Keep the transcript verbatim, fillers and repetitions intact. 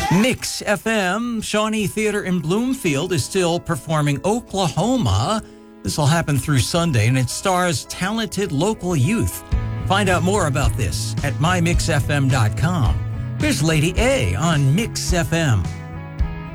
Mix F M, Shawnee Theater in Bloomfield is still performing Oklahoma. This will happen through Sunday, and it stars talented local youth. Find out more about this at my mix f m dot com. Here's Lady A on Mix F M.